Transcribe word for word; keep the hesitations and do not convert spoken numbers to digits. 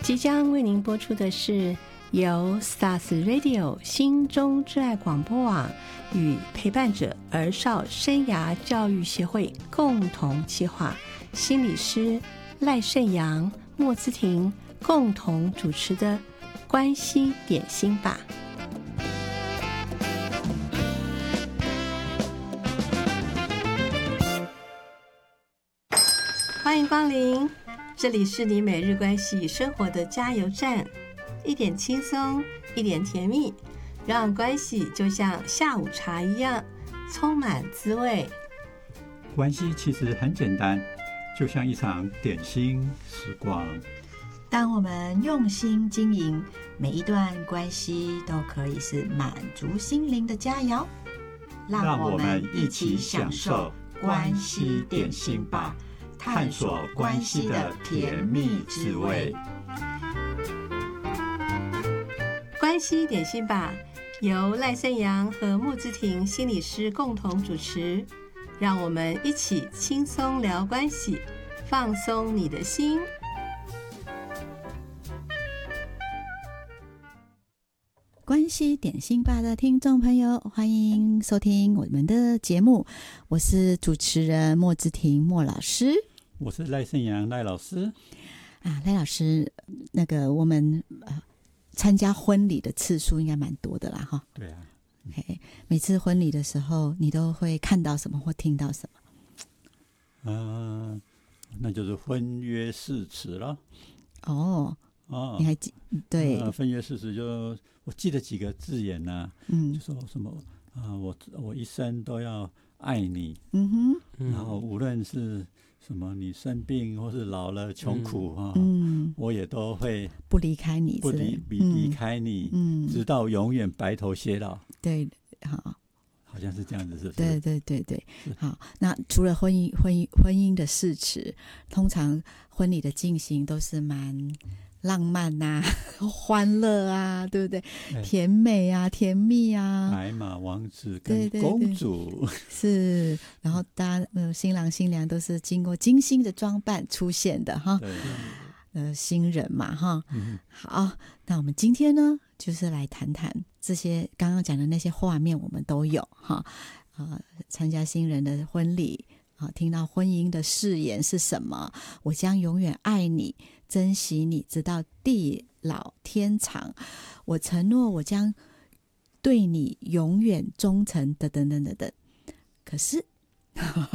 即将为您播出的是由 Stars Radio 心中之爱广播网与陪伴者儿少生涯教育协会共同企划，心理师赖胜阳、莫姿婷共同主持的关系点心吧。欢迎光临，这里是你每日关系生活的加油站，一点轻松，一点甜蜜，让关系就像下午茶一样充满滋味。 关系其实很简单，就像一场点心时光。 当我们用心经营，每一段关系都可以是满足心灵的佳肴。 让我们一起享受关系点心吧，探索关系的甜蜜滋味。 关系点心吧，由赖胜阳和穆姿婷心理师共同主持，让我们一起轻松聊关系，放松你的心。 关系点心吧的听众朋友，欢迎收听我们的节目，我是主持人莫姿婷莫老师。 我是赖胜阳赖老师。 啊，赖老师，那个我们呃参加婚礼的次数应该蛮多的啦，哈。 对啊。 嘿，每次婚礼的时候，你都会看到什么或听到什么？ 嗯、呃，那就是婚约誓词了。 哦。 哦， 你还记对？ 呃，婚约誓词就我记得几个字眼呐、啊，嗯，就说什么啊、呃，我我一生都要爱你，嗯哼，然后无论是什么你生病或是老了穷苦哈、嗯，我也都会不离开你， 不离离离开你，嗯，直到永远白头偕老。 对，好。 好像是这样子，是不是？ 对对对对，好。那除了婚姻婚姻婚姻的誓词，通常婚礼的进行都是蛮浪漫啊，欢乐啊，对不对？甜美啊，甜蜜啊， 白马王子跟公主， 对对对是。然后大家、呃、新郎新娘都是经过精心的装扮出现的哈。 对。 呃，新人嘛哈、嗯。好，那我们今天呢，就是来谈谈这些刚刚讲的那些画面，我们都有哈。啊，参加新人的婚礼啊，听到婚姻的誓言是什么？我将永远爱你，珍惜你，直到地老天长。我承诺，我将对你永远忠诚，等等等等等。可是